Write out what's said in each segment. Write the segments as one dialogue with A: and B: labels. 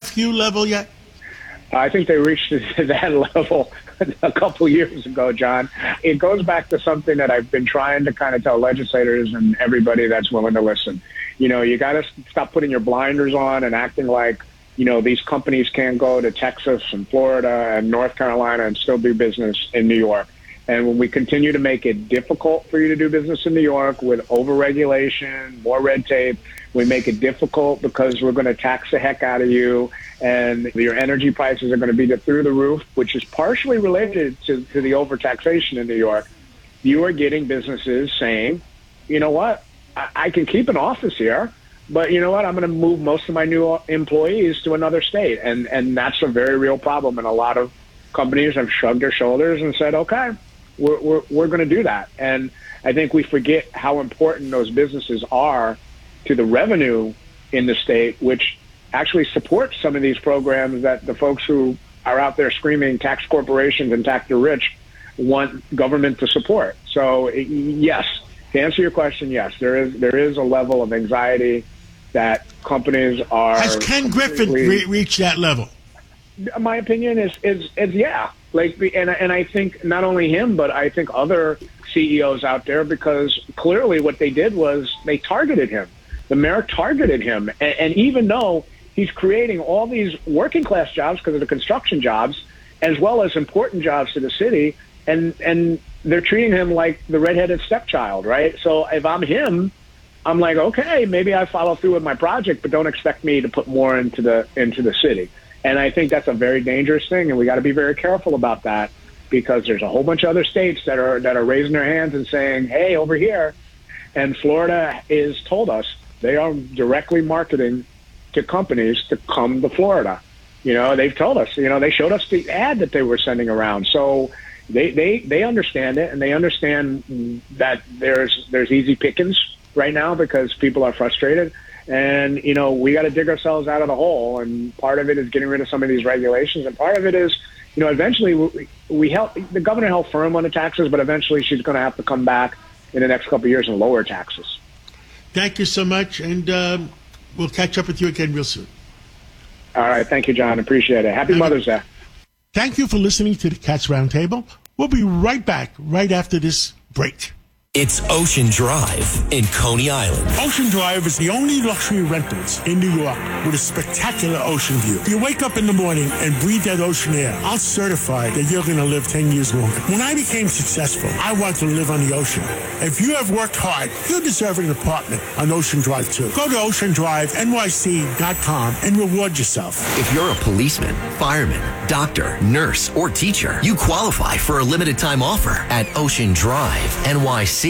A: nephew level yet?
B: I think they reached that level a couple years ago, John. It goes back to something that I've been trying to kind of tell legislators and everybody that's willing to listen. You got to stop putting your blinders on and acting like, these companies can't go to Texas and Florida and North Carolina and still do business in New York. And when we continue to make it difficult for you to do business in New York with overregulation, more red tape, we make it difficult because we're going to tax the heck out of you, and your energy prices are going to be through the roof, which is partially related to the overtaxation in New York. You are getting businesses saying, you know what, I can keep an office here, but you know what, I'm going to move most of my new employees to another state. And that's a very real problem. And a lot of companies have shrugged their shoulders and said, okay, we're going to do that. And I think we forget how important those businesses are to the revenue in the state, which actually supports some of these programs that the folks who are out there screaming tax corporations and tax the rich want government to support. So yes, to answer your question, yes, there is a level of anxiety that companies are.
A: Has Ken Griffin reached that level?
B: My opinion is yeah. And I think not only him, but I think other CEOs out there, because clearly what they did was they targeted him. The mayor targeted him. And even though he's creating all these working class jobs because of the construction jobs, as well as important jobs to the city, and they're treating him like the redheaded stepchild, right? So if I'm him, I'm like, okay, maybe I follow through with my project, but don't expect me to put more into the city. And I think that's a very dangerous thing, and we got to be very careful about that, because there's a whole bunch of other states that are raising their hands and saying, hey, over here. And Florida is told us they are directly marketing to companies to come to Florida. They've told us, they showed us the ad that they were sending around. So they understand it, and they understand that there's easy pickings right now because people are frustrated. And, we got to dig ourselves out of the hole. And part of it is getting rid of some of these regulations. And part of it is, eventually the governor held firm on the taxes, but eventually she's going to have to come back in the next couple of years and lower taxes.
A: Thank you so much. And we'll catch up with you again real soon.
B: All right. Thank you, John. Appreciate it. Happy Mother's Day. Thank
A: you for listening to the Cats Roundtable. We'll be right back right after this break.
C: It's Ocean Drive in Coney Island.
D: Ocean Drive is the only luxury rentals in New York with a spectacular ocean view. You wake up in the morning and breathe that ocean air. I'll certify that you're going to live 10 years longer. When I became successful, I wanted to live on the ocean. If you have worked hard, you deserve an apartment on Ocean Drive too. Go to oceandrivenyc.com and reward yourself.
C: If you're a policeman, fireman, doctor, nurse, or teacher, you qualify for a limited time offer at oceandrivenyc.com.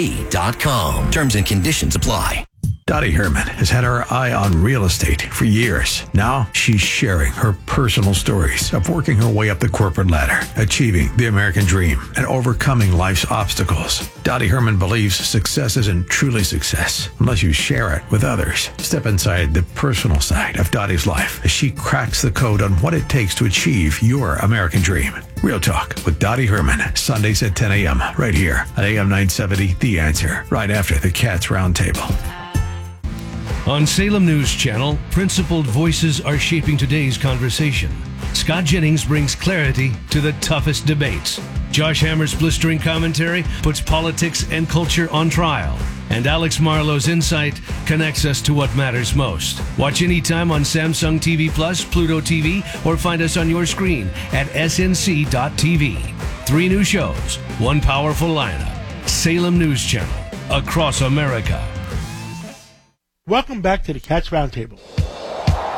C: Terms and conditions apply.
E: Dottie Herman has had her eye on real estate for years. Now she's sharing her personal stories of working her way up the corporate ladder, achieving the American dream, and overcoming life's obstacles. Dottie Herman believes success isn't truly success unless you share it with others. Step inside the personal side of Dottie's life as she cracks the code on what it takes to achieve your American dream. Real Talk with Dottie Herman, Sundays at 10 a.m. right here on AM 970, The Answer, right after the Cats Roundtable.
F: On Salem News Channel, principled voices are shaping today's conversation. Scott Jennings brings clarity to the toughest debates. Josh Hammer's blistering commentary puts politics and culture on trial. And Alex Marlowe's insight connects us to what matters most. Watch anytime on Samsung TV Plus, Pluto TV, or find us on your screen at snc.tv. 3 new shows, 1 powerful lineup. Salem News Channel, across America.
A: Welcome back to the Cats Roundtable.